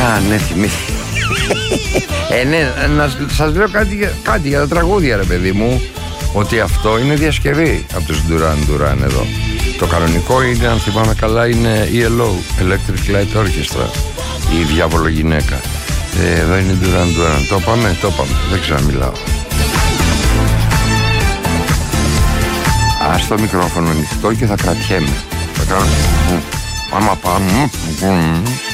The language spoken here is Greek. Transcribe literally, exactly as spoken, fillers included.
Α, ναι, θυμήθη. Ε, ναι, να σας λέω κάτι, κάτι για τα τραγούδια, ρε παιδί μου. Ότι αυτό είναι διασκευή από τους Duran Duran εδώ. Το κανονικό είναι, αν θυμάμαι καλά, είναι ι ελ ο, Electric Light Orchestra, η διάβολο γυναίκα. Ε, εδώ είναι Duran Duran. Το πάμε, το πάμε. Δεν ξέρω να μιλάω. Ας το μικρόφωνο ανοιχτό και θα κρατιέμαι. Θα κάνω... Άμα πάμε...